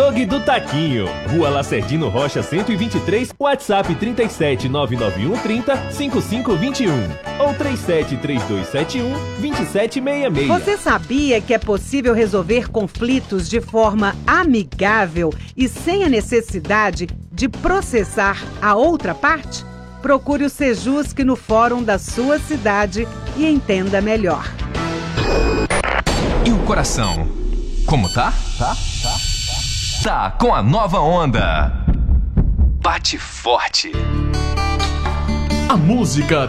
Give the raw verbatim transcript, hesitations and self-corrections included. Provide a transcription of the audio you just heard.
Açougue do Taquinho, Rua Lacerdino Rocha cento e vinte e três, WhatsApp trinta e sete, nove nove um, trinta, cinquenta e cinco vinte e um ou trinta e sete, trinta e dois setenta e um, vinte e sete sessenta e seis. Você sabia que é possível resolver conflitos de forma amigável e sem a necessidade de processar a outra parte? Procure o Sejusc no fórum da sua cidade e entenda melhor. E o coração? Como tá? Tá, tá, tá. Tá com a nova onda. Bate forte. A música